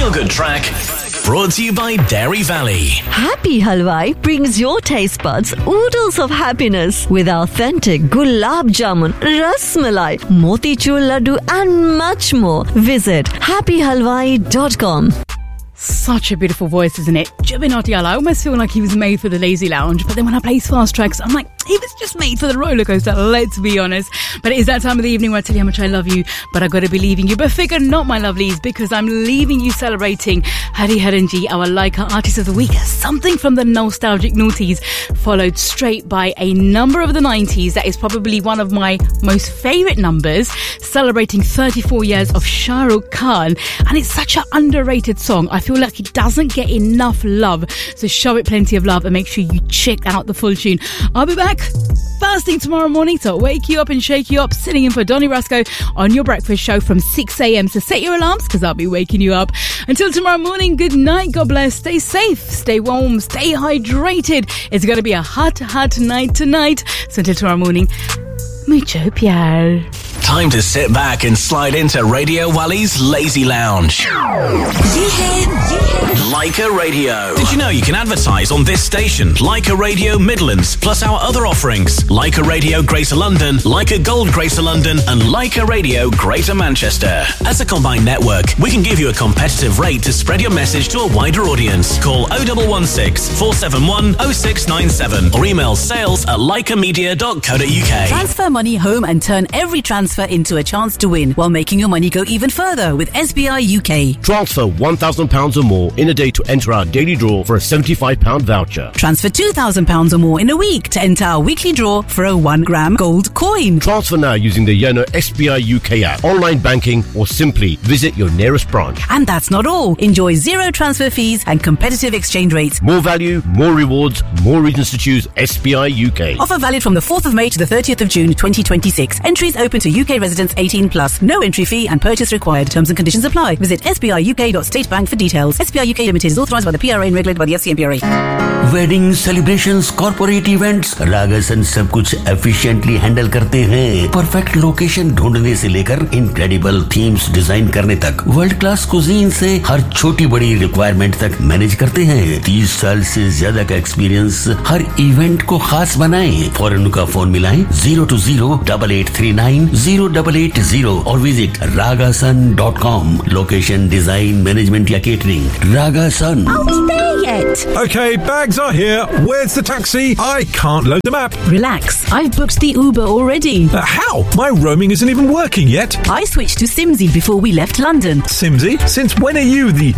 feel-good track brought to you by Dairy Valley. Happy Halwai brings your taste buds oodles of happiness with authentic gulab jamun, ras malai, motichur laddu and much more. Visit happyhalwai.com. Such a beautiful voice, isn't it? Jubin Nautiyal. I almost feel like he was made for the lazy lounge, but then when I play fast tracks, I'm like, he was just made for the roller coaster, let's be honest. But it is that time of the evening where I tell you how much I love you, but I gotta be leaving you. But figure not, my lovelies, because I'm leaving you celebrating Hari Haranji, our Laika Artist of the Week. Something from the nostalgic noughties, followed straight by a number of the 90s. That is probably one of my most favourite numbers, celebrating 34 years of Shah Rukh Khan. And it's such an underrated song. I feel like it doesn't get enough love. So show it plenty of love and make sure you check out the full tune. I'll be back first thing tomorrow morning to wake you up and shake you up, sitting in for Donny Rasco on your breakfast show from 6 a.m. So set your alarms because I'll be waking you up. Until tomorrow morning, good night, God bless, stay safe, stay warm, stay hydrated. It's going to be a hot night tonight. So until tomorrow morning, mucho pyar. Time to sit back and slide into Radio Wally's Lazy Lounge. Leica Radio. Did you know you can advertise on this station, Leica Radio Midlands, plus our other offerings, Leica Radio Greater London, Leica Gold Greater London, and Leica Radio Greater Manchester. As a combined network, we can give you a competitive rate to spread your message to a wider audience. Call 0116 471 0697 or email sales@leicamedia.co.uk. Transfer money home and turn every transfer into a chance to win while making your money go even further with SBI UK. Transfer £1,000 or more in a day to enter our daily draw for a £75 voucher. Transfer £2,000 or more in a week to enter our weekly draw for a 1 gram gold coin. Transfer now using the Yono SBI UK app, online banking, or simply visit your nearest branch. And that's not all. Enjoy zero transfer fees and competitive exchange rates. More value, more rewards, more reasons to choose SBI UK. Offer valid from the 4th of May to the 30th of June 2026. Entries open to UK residents 18 plus. No entry fee and purchase required. Terms and conditions apply. Visit sbiuk.statebank for details. SBI UK Limited is authorised by the PRA and regulated by the FCMPRA. Wedding celebrations, corporate events, रागासन सब कुछ efficiently handle करते हैं। Perfect location ढूंढने से लेकर incredible themes design करने तक, world class cuisine से हर छोटी बड़ी रिक्वायरमेंट तक मैनेज करते हैं। 30 साल से ज्यादा का एक्सपीरियंस हर इवेंट को खास बनाएं। फौरन उनका फोन मिलाएं 020-8839-0880 और visit ragasun.com। Location, design, management या catering, रागासन। Okay, bags are here. Where's the taxi? I can't load the map. Relax, I've booked the Uber already. How? My roaming isn't even working yet. I switched to Simsy before we left London. Simsy? Since when are you the